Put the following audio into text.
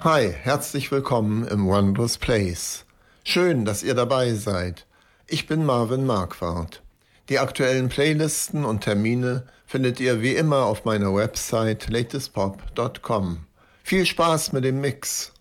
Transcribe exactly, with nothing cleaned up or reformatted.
Hi, herzlich willkommen im Wondrous Place. Schön, dass ihr dabei seid. Ich bin Marvin Marquardt. Die aktuellen Playlisten und Termine findet ihr wie immer auf meiner Website latest pop punkt com. Viel Spaß mit dem Mix.